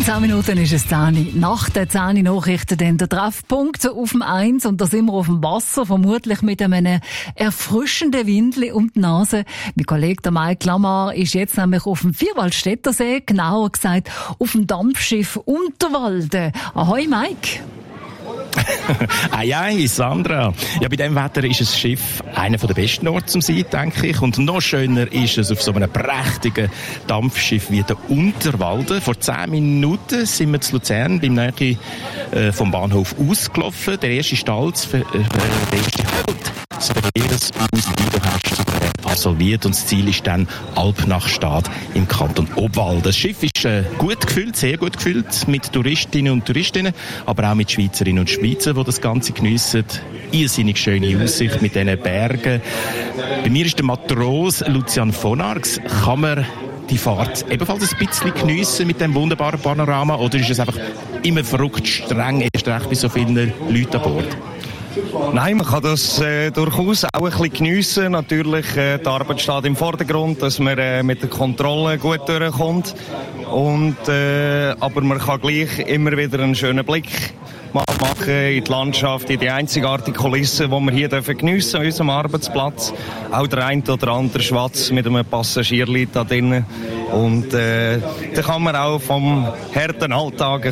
10 Minuten ist es 10. Nach den 10 Nachrichten dann der Treffpunkt auf dem 1 und da sind wir auf dem Wasser, vermutlich mit einem erfrischenden Windli um die Nase. Mein Kollege der Mike Lamar ist jetzt nämlich auf dem Vierwaldstättersee, genauer gesagt auf dem Dampfschiff Unterwalden. Ahoi Mike! Ei, Sandra. Ja, bei diesem Wetter ist das Schiff einer der besten Orte zum Sein, denke ich. Und noch schöner ist es auf so einem prächtigen Dampfschiff wie der Unterwalden. Vor 10 Minuten sind wir zu Luzern beim Nähe vom Bahnhof ausgelaufen. Der erste Stall, das Verkehrsaus absolviert und das Ziel ist dann Alpnachstad im Kanton Obwalden. Das Schiff ist gut gefüllt, sehr gut gefüllt mit Touristinnen und Touristinnen, aber auch mit Schweizerinnen und Schweizer, die das Ganze geniessen. Irrsinnig schöne Aussicht mit diesen Bergen. Bei mir ist der Matros Lucian von Arx. Kann man die Fahrt ebenfalls ein bisschen geniessen mit dem wunderbaren Panorama oder ist es einfach immer verrückt streng, erst recht bei so vielen Leuten an Bord? Nein, man kann das durchaus auch ein bisschen geniessen. Natürlich, die Arbeit steht im Vordergrund, dass man mit der Kontrolle gut durchkommt. Aber man kann gleich immer wieder einen schönen Blick machen in die Landschaft, in die einzigartige Kulisse, die wir hier geniessen dürfen an unserem Arbeitsplatz. Auch der ein oder andere Schwatz mit einem Passagierli da drinnen. Und da kann man auch vom harten Alltag ein